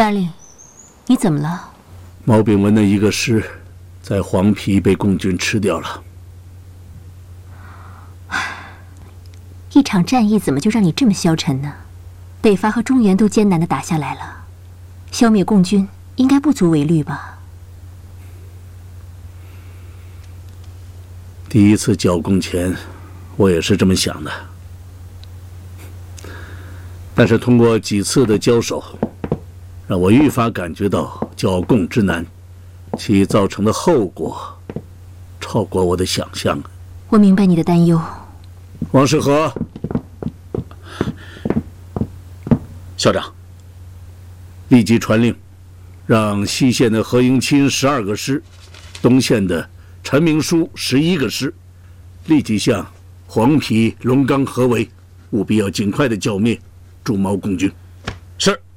大令，你怎么了？ 毛炳文的一个师，在黄陂被共军吃掉了。 一场战役怎么就让你这么消沉呢？北伐和中原都艰难地打下来了，消灭共军应该不足为虑吧？ 第一次剿共前，我也是这么想的。但是通过几次的交手，让我愈发感觉到剿共之难，其造成的后果超过我的想象。 我明白你的担忧。 王世和， 校长， 立即传令，让西线的何应钦12个师，东线的陈明书11个师，立即向黄陂、龙冈合围，务必要尽快的剿灭驻毛共军。 是。